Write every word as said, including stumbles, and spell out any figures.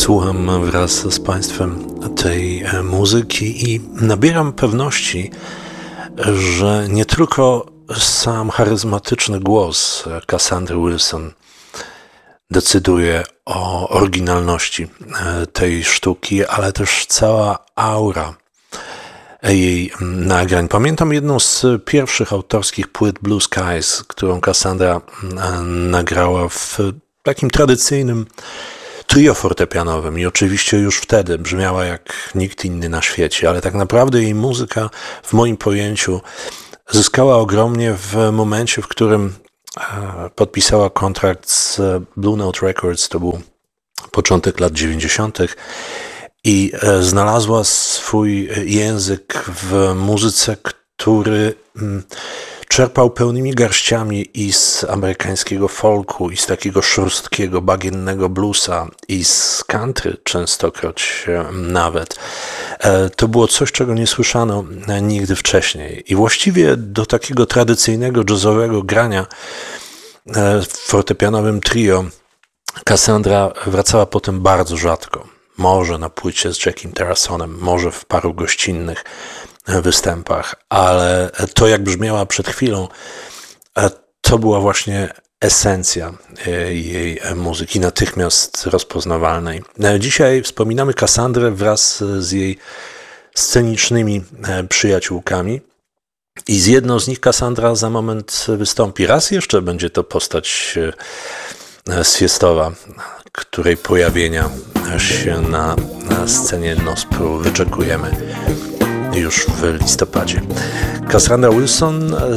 Słucham wraz z Państwem tej muzyki i nabieram pewności, że nie tylko sam charyzmatyczny głos Cassandry Wilson decyduje o oryginalności tej sztuki, ale też cała aura jej nagrań. Pamiętam jedną z pierwszych autorskich płyt Blue Skies, którą Cassandra nagrała w takim tradycyjnym trio fortepianowym i oczywiście już wtedy brzmiała jak nikt inny na świecie, ale tak naprawdę jej muzyka w moim pojęciu zyskała ogromnie w momencie, w którym podpisała kontrakt z Blue Note Records, to był początek lat dziewięćdziesiątych i znalazła swój język w muzyce, który czerpał pełnymi garściami i z amerykańskiego folku, i z takiego szorstkiego, bagiennego bluesa, i z country częstokroć nawet. To było coś, czego nie słyszano nigdy wcześniej. I właściwie do takiego tradycyjnego jazzowego grania w fortepianowym trio Cassandra wracała potem bardzo rzadko. Może na płycie z Jackiem Terrasonem, może w paru gościnnych występach, ale to, jak brzmiała przed chwilą, to była właśnie esencja jej muzyki, natychmiast rozpoznawalnej. Dzisiaj wspominamy Cassandrę wraz z jej scenicznymi przyjaciółkami i z jedną z nich Cassandra za moment wystąpi. Raz jeszcze będzie to postać sfiestowa, której pojawienia się na, na scenie Nospru wyczekujemy już w listopadzie. Cassandra Wilson